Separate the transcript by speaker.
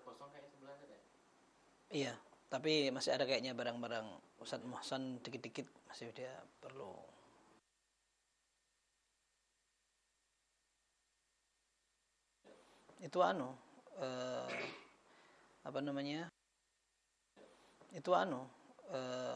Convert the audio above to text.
Speaker 1: Iya, tapi masih ada kayaknya barang-barang Ustadz Muhsan dikit-dikit masih dia perlu. Itu apa namanya? Itu